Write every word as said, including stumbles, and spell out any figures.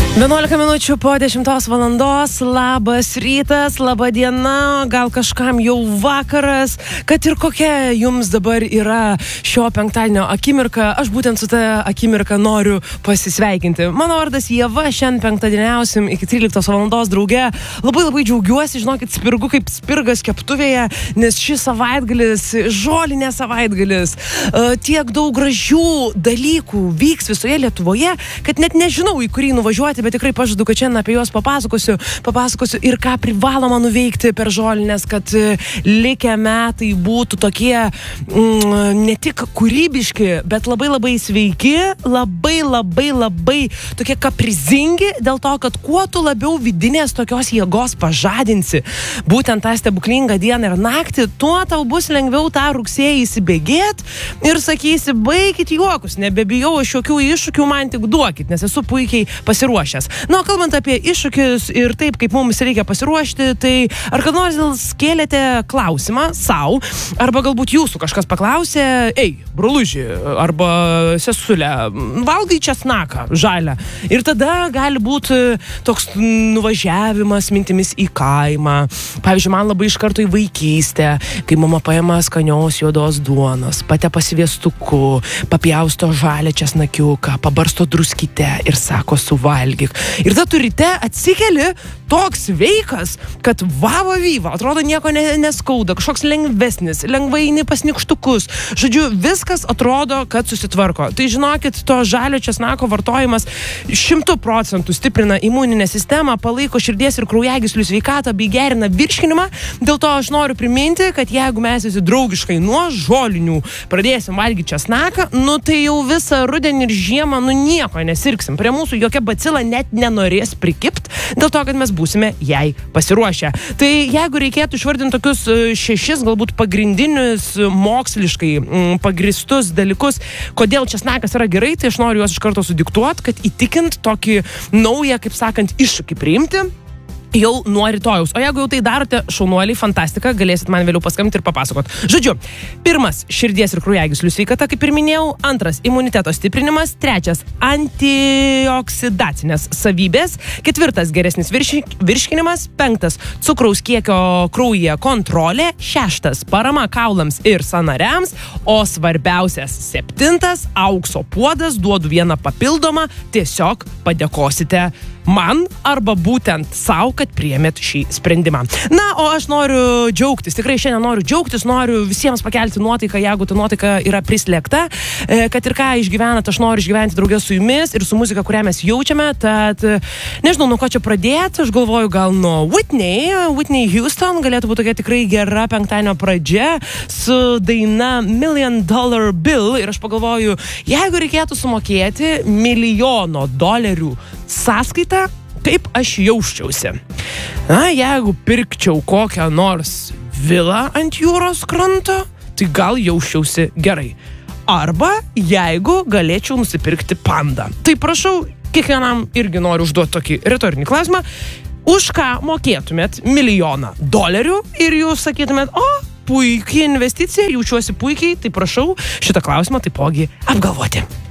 vienuolika minučių po dešimtos valandos, labas rytas, laba diena, gal kažkam jau vakaras, kad ir kokia jums dabar yra šio penktadienio akimirka, aš būtent su ta akimirka noriu pasisveikinti. Mano vardas Ieva, šiandien penktadieniausim iki tryliktos valandos drauge. Labai labai džiaugiuosi, žinokit, spirgu kaip spirgas keptuvėje, nes šis savaitgalis, žolinė savaitgalis, tiek daug gražių dalykų vyks visoje Lietuvoje, kad net nežinau, į kurį nuvažiuoti, bet tikrai pažadu, kad šiandien apie juos papasakosiu, papasakosiu ir ką privaloma nuveikti per žolinės, kad likę metai būtų tokie mm, ne tik kūrybiški, bet labai labai sveiki, labai labai labai tokie kaprizingi, dėl to, kad kuo tu labiau vidinės tokios jėgos pažadinsi, būtent tą stebuklingą dieną ir naktį, tuo tau bus lengviau tą rugsėjį įsibėgėt ir sakysi, baikit juokus, nebebijau aš jokių iššūkių, man tik duokit, nes esu puikiai pasiruošęs. Na, o kalbant apie iššūkius ir taip, kaip mums reikia pasiruošti, tai ar kad nors kėlėte klausimą sau, arba galbūt jūsų kažkas paklausė, ei, broluži, arba sesulė, valgai česnaką, žalią. Ir tada gali būti toks nuvažiavimas mintimis į kaimą. Pavyzdžiui, man labai iš karto į vaikystę, kai mama paima skanios juodos duonos, patepa sviestuku, papjausto žalią česnakiuką, pabarsto druskyte ir sako, suvalgyk. Ir tada tu ryte atsikeli toks veikas, kad vava vyva, atrodo nieko ne, neskauda, kažkoks lengvesnis, lengvai eini pas nykštukus. Žodžiu, viskas atrodo, kad susitvarko. Tai žinokit, to žalio česnako vartojimas šimtų procentų stiprina imuninę sistemą, palaiko širdies ir kraujagyslių sveikatą bei gerina virškinimą. Dėl to aš noriu priminti, kad jeigu mes visi draugiškai nuo žolinių pradėsim valgyti česnaką, nu tai jau visą rudenį ir žiemą nu nieko nesirgsim. Prie mūsų jokia bacila net nenorės prikipt, dėl to, kad mes būsime jai pasiruošę. Tai jeigu reikėtų išvardinti tokius šešis, galbūt pagrindinius moksliškai pagristus dalykus, kodėl česnakas yra gerai, tai aš noriu juos iš karto sudiktuot, kad įtikint tokį naują, kaip sakant, iššūkį priimti jau nuo rytojaus. O jeigu jau tai darote, šaunuoliai, fantastika, galėsit man vėliau paskambinti ir papasakot. Žodžiu, pirmas, širdies ir kraujagyslių sveikata, kaip ir minėjau, antras, imuniteto stiprinimas, trečias, antioksidacinės savybės, ketvirtas, geresnis virši, virškinimas, penktas, cukraus kiekio kraujyje kontrolė, šeštas, parama kaulams ir sąnariams, o svarbiausias, septintas, aukso puodas, duodu vieną papildomą, tiesiog padėkosite man arba būtent savo, kad priėmėt šį sprendimą. Na, o aš noriu džiaugtis, tikrai šiandien noriu džiaugtis, noriu visiems pakelti nuotaiką, jeigu ta nuotaika yra prislėgta, kad ir ką išgyvenat, aš noriu išgyventi draugę su jumis ir su muzika, kurią mes jaučiame, tad nežinau, nuo ko čia pradėti, aš galvoju gal nuo Whitney, Whitney Houston, galėtų būti tokia tikrai gera penktadienio pradžia su daina Million Dollar Bill ir aš pagalvoju, jeigu reikėtų sumokėti milijono dolerių sąskaitą, kaip aš jausčiausi. Na, jeigu pirkčiau kokią nors vilą ant jūros kranto, tai gal jausčiausi gerai. Arba jeigu galėčiau nusipirkti pandą. Tai prašau, kiekvienam irgi noriu užduoti tokį retorinį klausimą. Už ką mokėtumėt milijoną dolerių ir jūs sakytumėt, o, puikiai investicija, jaučiuosi puikiai, tai prašau šitą klausimą taipogi apgalvoti.